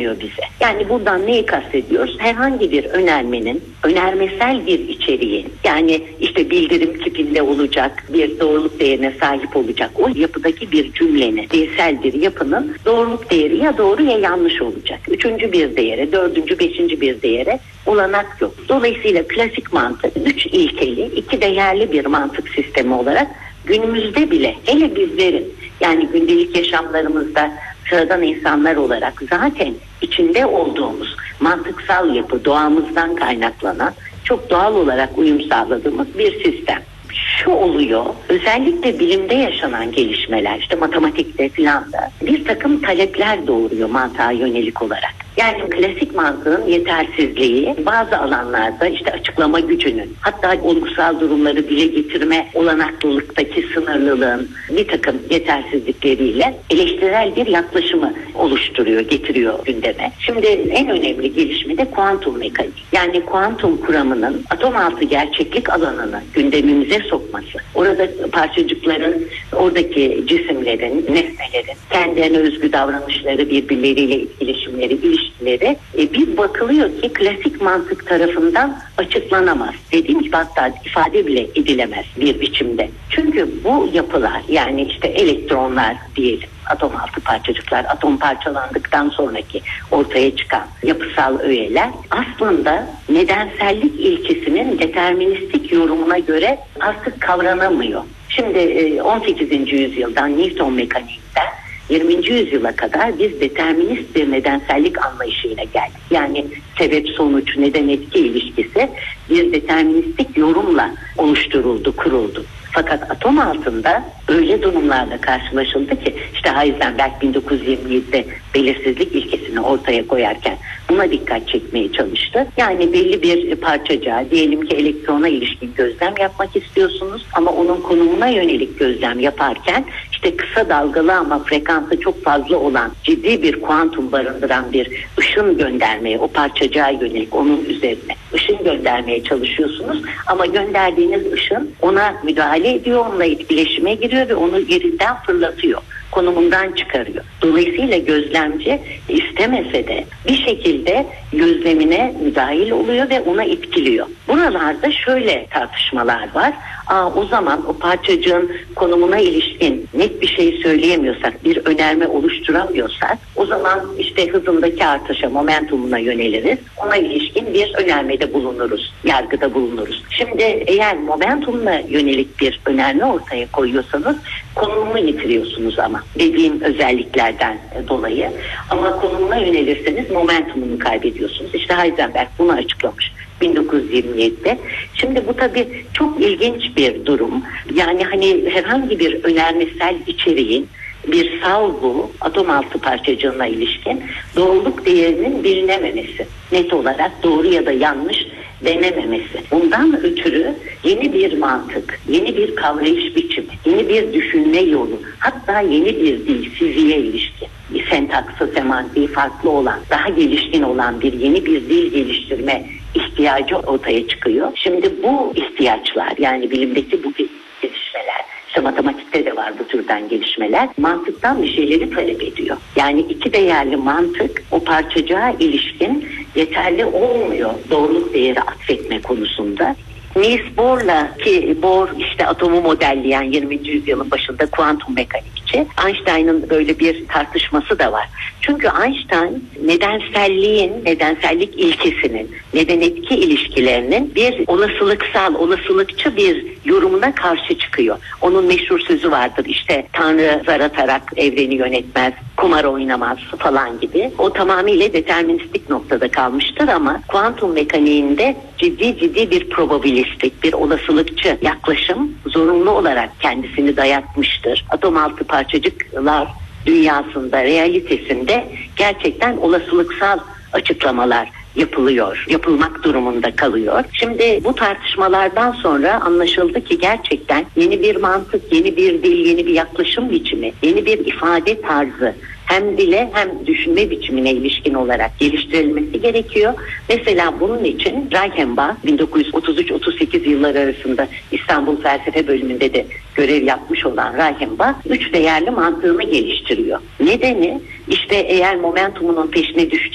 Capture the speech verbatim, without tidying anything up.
sunmuyor bize. Yani buradan neyi kastediyoruz? Herhangi bir önermenin, önermesel bir içeriği, yani işte bildirim tipinde olacak, bir doğruluk değerine sahip olacak, o yapıdaki bir cümlenin, değersel bir yapının doğruluk değeri ya doğru ya yanlış olacak. Üçüncü bir değere, dördüncü, beşinci bir değere olanak yok. Dolayısıyla klasik mantık üç ilkeli, iki değerli bir mantık sistemi olarak günümüzde bile, hele bizlerin, yani gündelik yaşamlarımızda sıradan insanlar olarak zaten içinde olduğumuz mantıksal yapı, doğamızdan kaynaklanan, çok doğal olarak uyum sağladığımız bir sistem. Şu oluyor, özellikle bilimde yaşanan gelişmeler, işte matematikte filan da bir takım talepler doğuruyor mantığa yönelik olarak. Yani klasik mantığın yetersizliği bazı alanlarda işte açıklama gücünün, hatta olgusal durumları dile getirme olanaklılıktaki sınırlılığın bir takım yetersizlikleriyle eleştirel bir yaklaşımı oluşturuyor, getiriyor gündeme. Şimdi en önemli gelişme de kuantum mekaniği. Yani kuantum kuramının atom altı gerçeklik alanını gündemimize sokması. Orada parçacıkların, oradaki cisimlerin, nesnelerin kendilerine özgü davranışları, birbirleriyle etkileşimleri, ilişkileri e, bir bakılıyor ki klasik mantık tarafından açıklanamaz. Dediğim gibi hatta ifade bile edilemez bir biçimde. Çünkü bu yapılar, yani işte elektronlar diyelim, atom altı parçacıklar, atom parçalandıktan sonraki ortaya çıkan yapısal öğeler aslında nedensellik ilkesinin deterministik yorumuna göre artık kavranamıyor. Şimdi on sekizinci yüzyıldan Newton mekaniğinden yirminci yüzyıla kadar biz determinist bir nedensellik anlayışıyla geldik. Yani sebep sonuç neden etki ilişkisi bir deterministik yorumla oluşturuldu, kuruldu. Fakat atom altında öyle durumlarla karşılaşıldı ki işte Heisenberg bin dokuz yüz yirmi yedide belirsizlik ilkesini ortaya koyarken buna dikkat çekmeye çalıştı. Yani belli bir parçacığa, diyelim ki elektrona ilişkin gözlem yapmak istiyorsunuz ama onun konumuna yönelik gözlem yaparken işte kısa dalgalı ama frekansı çok fazla olan ciddi bir kuantum barındıran bir ışın göndermeye, o parçacığa yönelik onun üzerine ışın göndermeye çalışıyorsunuz ama gönderdiğiniz ışın ona müdahale ediyor, onunla etkileşime giriyor ve onu yerinden fırlatıyor, konumundan çıkarıyor. Dolayısıyla gözlemci istemese de bir şekilde gözlemine müdahil oluyor ve ona etkiliyor. Buralarda şöyle tartışmalar var. Aa, o zaman o parçacığın konumuna ilişkin net bir şey söyleyemiyorsak, bir önerme oluşturamıyorsak, o zaman işte hızındaki artışa, momentumuna yöneliriz. Ona ilişkin bir önermede bulunuruz, yargıda bulunuruz. Şimdi eğer momentumuna yönelik bir önerme ortaya koyuyorsanız konumunu yitiriyorsunuz ama dediğim özelliklerden dolayı. Ama konumuna yönelirseniz momentumunu kaybediyorsunuz. İşte Heisenberg bunu açıklamış bin dokuz yüz yirmi yedide. Şimdi bu tabii çok ilginç bir durum. Yani hani herhangi bir önermesel içeriğin bir salbu atom altı parçacığına ilişkin doğruluk değerinin bilinememesi, net olarak doğru ya da yanlış denememesi. Bundan ötürü yeni bir mantık, yeni bir kavrayış biçimi, yeni bir düşünme yolu, hatta yeni bir dil, fiziğe ilişkin, bir sentaksı, semantiği farklı olan, daha gelişkin olan bir yeni bir dil geliştirme ihtiyacı ortaya çıkıyor. Şimdi bu ihtiyaçlar, yani bilimdeki bu gelişmeler, işte matematikte de var bu türden gelişmeler, mantıktan bir şeyleri talep ediyor. Yani iki değerli mantık o parçacığa ilişkin yeterli olmuyor doğruluk değeri atfetme konusunda. Niels Bohr'la, ki Bohr işte atomu modelleyen yirminci yüzyılın başında kuantum mekanikçi, Einstein'ın böyle bir tartışması da var. Çünkü Einstein nedenselliğin, nedensellik ilkesinin, neden etki ilişkilerinin bir olasılıksal, olasılıkçı bir yorumuna karşı çıkıyor. Onun meşhur sözü vardır, işte Tanrı zar atarak evreni yönetmez, kumar oynamaz falan gibi. O tamamıyla deterministik noktada kalmıştır ama kuantum mekaniğinde ciddi ciddi bir probabilistik, bir olasılıkçı yaklaşım zorunlu olarak kendisini dayatmıştır. Atom altı parçacıklar dünyasında, realitesinde gerçekten olasılıksal açıklamalar yapılıyor, yapılmak durumunda kalıyor. Şimdi bu tartışmalardan sonra anlaşıldı ki gerçekten yeni bir mantık, yeni bir dil, yeni bir yaklaşım biçimi, yeni bir ifade tarzı hem dile hem düşünme biçimine ilişkin olarak geliştirilmesi gerekiyor. Mesela bunun için Reichenbach bin dokuz yüz otuz üç otuz sekiz yılları arasında İstanbul Felsefe Bölümünde de görev yapmış olan Reichenbach üç değerli mantığını geliştiriyor. Nedeni işte eğer momentumunun peşine düşeceğiz,